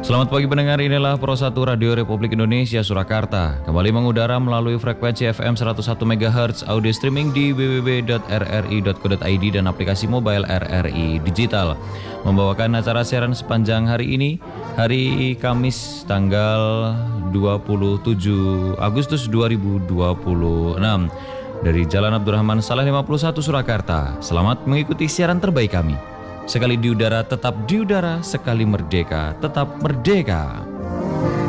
Selamat pagi pendengar, inilah Pro 1 Radio Republik Indonesia Surakarta. Kembali mengudara melalui frekuensi FM 101 MHz, audio streaming di www.rri.co.id dan aplikasi mobile RRI Digital. Membawakan acara siaran sepanjang hari ini, hari Kamis tanggal 27 Agustus 2026. Dari Jalan Abdurrahman Saleh 51 Surakarta. Selamat mengikuti siaran terbaik kami. Sekali di udara, tetap di udara. Sekali merdeka, tetap merdeka.